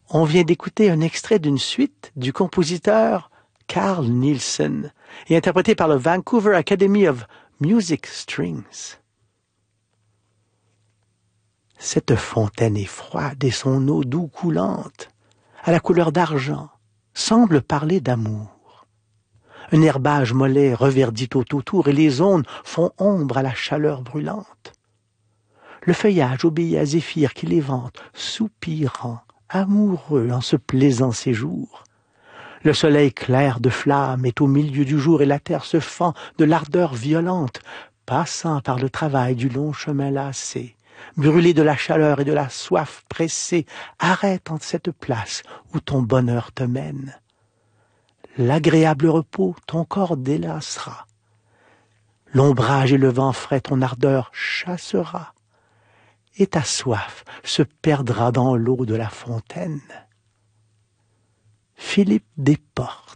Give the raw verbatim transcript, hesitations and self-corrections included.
On vient d'écouter un extrait d'une suite du compositeur Carl Nielsen et interprété par le Vancouver Academy of Music Strings. Cette fontaine est froide et son eau doux coulante, à la couleur d'argent, semble parler d'amour. Un herbage mollet reverdit tout autour et les aunes font ombre à la chaleur brûlante. Le feuillage obéit à Zéphyr qui les vante, soupirant, amoureux en ce plaisant séjour. Le soleil clair de flamme est au milieu du jour et la terre se fend de l'ardeur violente, passant par le travail du long chemin lassé. Brûlé de la chaleur et de la soif pressée, arrête en cette place où ton bonheur te mène. L'agréable repos ton corps délassera. L'ombrage et le vent frais ton ardeur chassera. Et ta soif se perdra dans l'eau de la fontaine. Philippe Desportes.